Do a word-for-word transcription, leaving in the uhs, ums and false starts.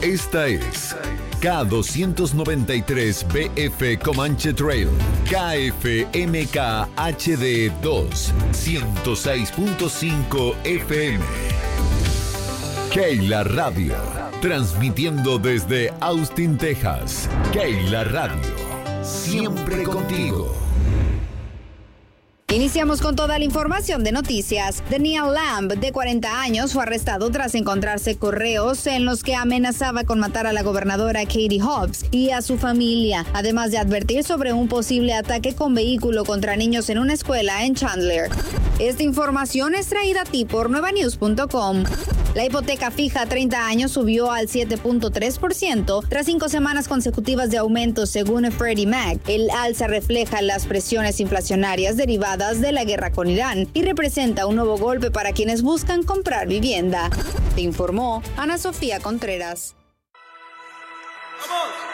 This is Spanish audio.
Esta es K doscientos noventa y tres B F Comanche Trail, K F M K H D dos, ciento seis punto cinco F M. Keila Radio, transmitiendo desde Austin, Texas. Keila Radio, siempre contigo. Iniciamos con toda la información de noticias. Daniel Lamb, de cuarenta años, fue arrestado tras encontrarse correos en los que amenazaba con matar a la gobernadora Katie Hobbs y a su familia, además de advertir sobre un posible ataque con vehículo contra niños en una escuela en Chandler. Esta información es traída a ti por nueva news punto com. La hipoteca fija a treinta años subió al siete punto tres por ciento tras cinco semanas consecutivas de aumento, según Freddie Mac. El alza refleja las presiones inflacionarias derivadas de la guerra con Irán y representa un nuevo golpe para quienes buscan comprar vivienda. Te informó Ana Sofía Contreras. ¡Vamos!